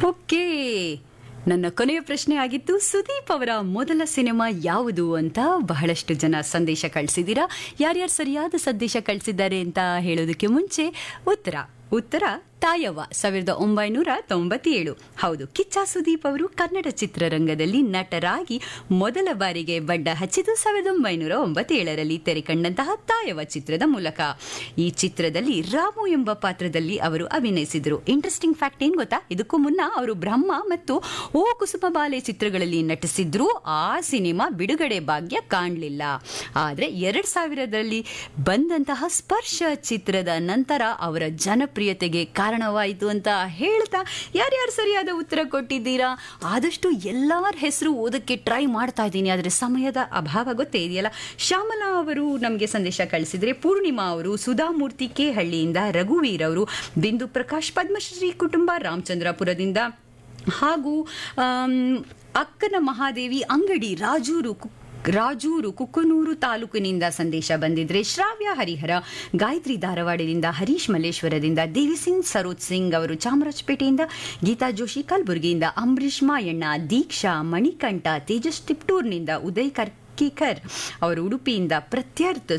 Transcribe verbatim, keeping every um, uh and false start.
Okay, ನನ್ನ ಕೊನೆಯ ಪ್ರಶ್ನೆ ಆಗಿತ್ತು ಸುದೀಪ್ ಅವರ ಮೊದಲ ಸಿನಿಮಾ ಯಾವುದು ಅಂತ. ಬಹಳಷ್ಟು ಜನ ಸಂದೇಶ ಕಳಿಸಿದ್ದೀರಾ. ಯಾರ್ಯಾರು ಸರಿಯಾದ ಸಂದೇಶ ಕಳಿಸಿದ್ದಾರೆ ಅಂತ ಹೇಳೋದಕ್ಕೆ ಮುಂಚೆ ಉತ್ತರ ಉತ್ತರ ತಾಯವ್ವ ಸಾವಿರದ ಒಂಬೈನೂರ ತೊಂಬತ್ತೇಳು. ಹೌದು, ಕಿಚ್ಚ ಸುದೀಪ್ ಅವರು ಕನ್ನಡ ಚಿತ್ರರಂಗದಲ್ಲಿ ನಟರಾಗಿ ಮೊದಲ ಬಾರಿಗೆ ಬಡ್ಡ ಹಚ್ಚಿದ್ದು ಸಾವಿರದ ಒಂಬೈನೂರ ಒಂಬತ್ತೇಳರಲ್ಲಿ ತೆರೆ ಕಂಡಂತಹ ತಾಯವ್ವ ಚಿತ್ರದ ಮೂಲಕ. ಈ ಚಿತ್ರದಲ್ಲಿ ರಾಮು ಎಂಬ ಪಾತ್ರದಲ್ಲಿ ಅವರು ಅಭಿನಯಿಸಿದರು. ಇಂಟ್ರೆಸ್ಟಿಂಗ್ ಫ್ಯಾಕ್ಟ್ ಏನ್ ಗೊತ್ತಾ, ಇದಕ್ಕೂ ಮುನ್ನ ಅವರು ಬ್ರಹ್ಮ ಮತ್ತು ಓ ಕುಸುಮ ಬಾಲೆ ಚಿತ್ರಗಳಲ್ಲಿ ನಟಿಸಿದ್ರು. ಆ ಸಿನಿಮಾ ಬಿಡುಗಡೆ ಭಾಗ್ಯ ಕಾಣಲಿಲ್ಲ. ಆದರೆ ಎರಡ್ ಸಾವಿರದಲ್ಲಿ ಬಂದಂತಹ ಸ್ಪರ್ಶ ಚಿತ್ರದ ನಂತರ ಅವರ ಜನಪ್ರಿಯತೆಗೆ ಕಾರಣವಾಯಿತು ಅಂತ ಹೇಳ್ತಾ ಯಾರ್ಯಾರು ಸರಿಯಾದ ಉತ್ತರ ಕೊಟ್ಟಿದ್ದೀರಾ. ಆದಷ್ಟು ಎಲ್ಲರ ಹೆಸರು ಓದಕ್ಕೆ ಟ್ರೈ ಮಾಡ್ತಾ ಇದ್ದೀನಿ, ಆದರೆ ಸಮಯದ ಅಭಾವ ಗೊತ್ತೇ ಇದೆಯಲ್ಲ. ಶ್ಯಾಮಲಾ ಅವರು ನಮಗೆ ಸಂದೇಶ ಕಳಿಸಿದ್ರೆ, ಪೂರ್ಣಿಮಾ ಅವರು, ಸುಧಾಮೂರ್ತಿ ಕೆ ಹಳ್ಳಿಯಿಂದ, ರಘುವೀರ್ ಅವರು, ಬಿಂದು ಪ್ರಕಾಶ್ ಪದ್ಮಶ್ರೀ ಕುಟುಂಬ ರಾಮಚಂದ್ರಪುರದಿಂದ, ಹಾಗೂ ಅಕ್ಕನ ಮಹಾದೇವಿ ಅಂಗಡಿ ರಾಜೂರು ರಾಜೂರು ಕುಕ್ಕನೂರು ತಾಲೂಕಿನಿಂದ ಸಂದೇಶ ಬಂದಿದ್ರೆ, ಶ್ರಾವ್ಯ ಹರಿಹರ ಗಾಯತ್ರಿ ಧಾರವಾಡದಿಂದ, ಹರೀಶ್ ಮಲ್ಲೇಶ್ವರದಿಂದ, ದೇವಿಸಿಂಗ್ ಸರೋಜ್ ಸಿಂಗ್ ಅವರು ಚಾಮರಾಜಪೇಟೆಯಿಂದ, ಗೀತಾ ಜೋಶಿ ಕಲಬುರಗಿಯಿಂದ, ಅಂಬರೀಶ್ ಮಾಯಣ್ಣ, ದೀಕ್ಷಾ ಮಣಿಕಂಠ ತೇಜಸ್ ಟಿಪ್ಟೂರ್ನಿಂದ, ಉದಯ್ ಕರ್ಕಿಕರ್ ಅವರು ಉಡುಪಿಯಿಂದ, ಪ್ರತ್ಯರ್ಥ